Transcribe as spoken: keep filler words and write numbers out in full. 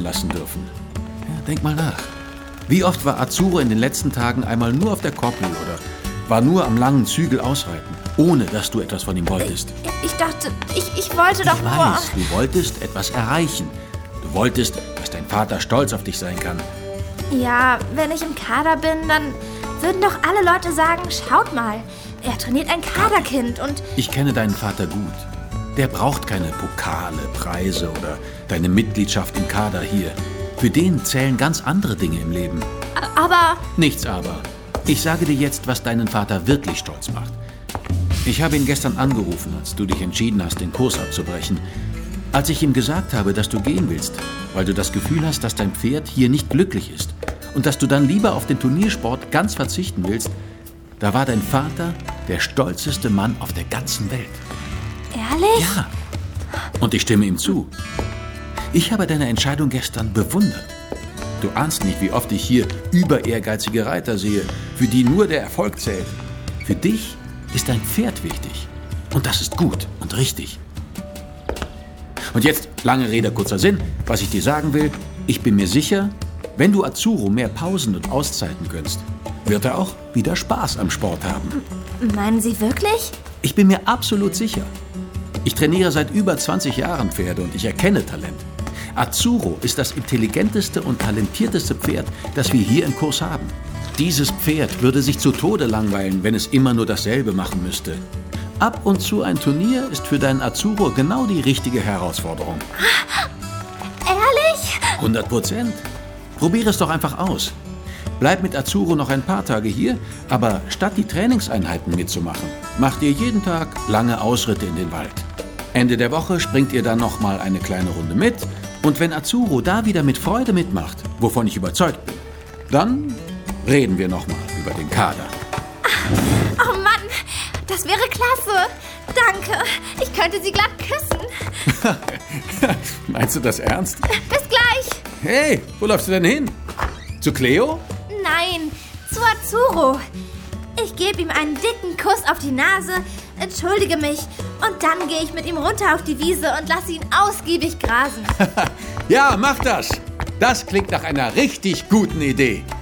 lassen dürfen. Ja, denk mal nach. Wie oft war Azzurro in den letzten Tagen einmal nur auf der Koppel oder war nur am langen Zügel ausreiten, ohne dass du etwas von ihm wolltest? Ich, ich dachte, ich, ich wollte doch ich nur... Ich weiß, du wolltest etwas erreichen. Du wolltest, dass dein Vater stolz auf dich sein kann. Ja, wenn ich im Kader bin, dann würden doch alle Leute sagen, schaut mal, er trainiert ein Kaderkind und... Ich kenne deinen Vater gut. Der braucht keine Pokale, Preise oder deine Mitgliedschaft im Kader hier. Für den zählen ganz andere Dinge im Leben. Aber... Nichts aber. Ich sage dir jetzt, was deinen Vater wirklich stolz macht. Ich habe ihn gestern angerufen, als du dich entschieden hast, den Kurs abzubrechen. Als ich ihm gesagt habe, dass du gehen willst, weil du das Gefühl hast, dass dein Pferd hier nicht glücklich ist und dass du dann lieber auf den Turniersport ganz verzichten willst, da war dein Vater der stolzeste Mann auf der ganzen Welt. Ehrlich? Ja. Und ich stimme ihm zu. Ich habe deine Entscheidung gestern bewundert. Du ahnst nicht, wie oft ich hier über ehrgeizige Reiter sehe, für die nur der Erfolg zählt. Für dich ist dein Pferd wichtig. Und das ist gut und richtig. Und jetzt, lange Rede, kurzer Sinn, was ich dir sagen will, ich bin mir sicher, wenn du Azzurro mehr Pausen und Auszeiten gönnst, wird er auch wieder Spaß am Sport haben. Meinen Sie wirklich? Ich bin mir absolut sicher. Ich trainiere seit über zwanzig Jahren Pferde und ich erkenne Talent. Azzurro ist das intelligenteste und talentierteste Pferd, das wir hier im Kurs haben. Dieses Pferd würde sich zu Tode langweilen, wenn es immer nur dasselbe machen müsste. Ab und zu ein Turnier ist für deinen Azzurro genau die richtige Herausforderung. Ehrlich? hundert Prozent. Probier es doch einfach aus. Bleib mit Azzurro noch ein paar Tage hier, aber statt die Trainingseinheiten mitzumachen, macht ihr jeden Tag lange Ausritte in den Wald. Ende der Woche springt ihr dann noch mal eine kleine Runde mit und wenn Azzurro da wieder mit Freude mitmacht, wovon ich überzeugt bin, dann reden wir noch mal über den Kader. Oh Mann, das wäre klasse. Danke, ich könnte Sie glatt küssen. Meinst du das ernst? Bis gleich. Hey, wo läufst du denn hin? Zu Cleo? Nein, zu Azzurro. Ich gebe ihm einen dicken Kuss auf die Nase, entschuldige mich und dann gehe ich mit ihm runter auf die Wiese und lasse ihn ausgiebig grasen. Ja, mach das. Das klingt nach einer richtig guten Idee.